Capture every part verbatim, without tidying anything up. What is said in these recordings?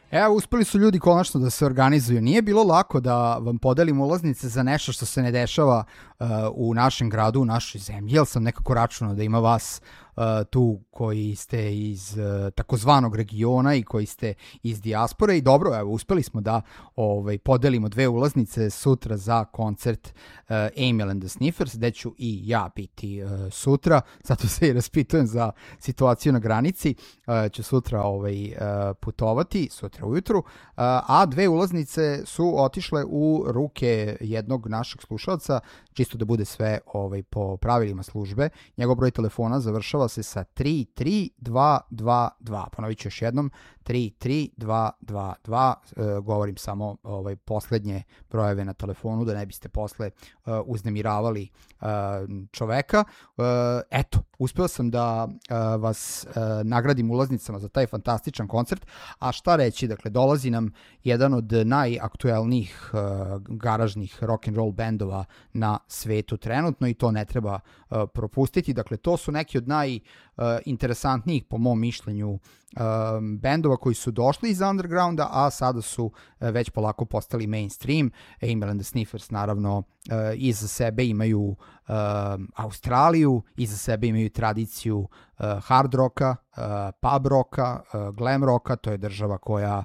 Evo, uspeli su ljudi konačno da se organizuju. Nije bilo lako da vam podelim ulaznice za nešto što se ne dešava uh, u našem gradu, u našoj zemlji, jer sam nekako računao da ima vas uh, tu koji ste iz uh, takozvanog regiona i koji ste iz dijaspore i dobro, evo, uspeli smo da ovaj, podelimo dve ulaznice sutra za koncert uh, Emil and the Sniffers, gde ću i ja biti uh, sutra, zato se i raspitujem za situaciju na granici, uh, ću sutra ovaj, uh, putovati, sutra ujutru, a dve ulaznice su otišle u ruke jednog našeg slušalca, čisto da bude sve ovaj, po pravilima službe. Njegov broj telefona završava se sa tri tri dva dva dva. Ponovit ću još jednom, tri tri dva dva dva. E, govorim samo ovaj, poslednje brojeve na telefonu, da ne biste posle e, uznemiravali e, čoveka. E, eto, uspeo sam da e, vas e, nagradim ulaznicama za taj fantastičan koncert, a šta reći, dakle, dolazi nam jedan od najaktuelnijih uh, garažnih rock'n'roll bendova na svetu trenutno i to ne treba uh, propustiti. Dakle, to su neki od najinteresantnijih, uh, po mom mišljenju, uh, bendova koji su došli iz undergrounda, a sada su uh, već polako postali mainstream. Emil and the Sniffers, naravno, uh, iza sebe imaju uh, Australiju, iza sebe imaju tradiciju uh, hard rocka, uh, pub rocka, uh, glam rocka, to je država koja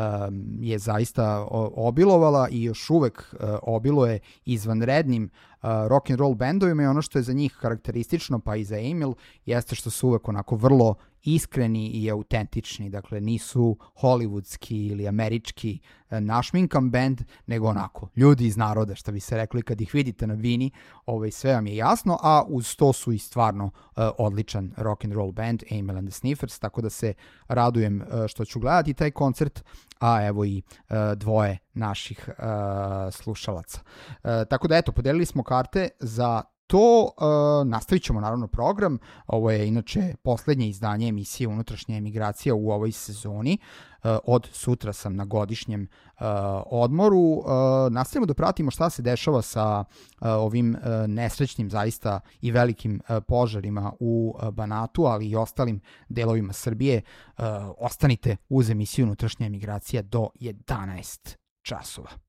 Um, je zaista obilovala i još uvek uh, obiluje izvanrednim uh, rock and roll bendovima i ono što je za njih karakteristično, pa i za Emil, jeste što su uvek onako vrlo iskreni i autentični, dakle nisu hollywoodski ili američki uh, našminkan bend, nego onako ljudi iz naroda, što bi se rekli, kad ih vidite na bini, ovaj, sve vam je jasno, a uz to su i stvarno uh, odličan rock and roll band Emil and the Sniffers, tako da se radujem uh, što ću gledati taj koncert, a evo i uh, dvoje naših uh, slušalaca. Uh, tako da eto, podelili smo karte za to, uh, nastavit ćemo naravno program. Ovo je inače poslednje izdanje emisije Unutrašnja emigracija u ovoj sezoni. Uh, od sutra sam na godišnjem uh, odmoru. Uh, nastavimo da pratimo šta se dešava sa uh, ovim uh, nesrećnim zaista i velikim uh, požarima u uh, Banatu, ali i ostalim delovima Srbije. Uh, ostanite uz emisiju Unutrašnja emigracija do jedanaest časova.